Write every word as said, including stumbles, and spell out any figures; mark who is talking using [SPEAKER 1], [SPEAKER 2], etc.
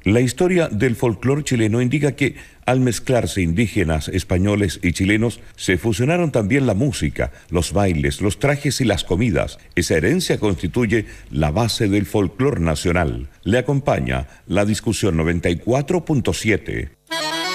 [SPEAKER 1] La historia del folclore chileno indica que, al mezclarse indígenas, españoles y chilenos, se fusionaron también la música, los bailes, los trajes y las comidas. Esa herencia constituye la base del folclore nacional. Le acompaña la discusión noventa y cuatro punto siete.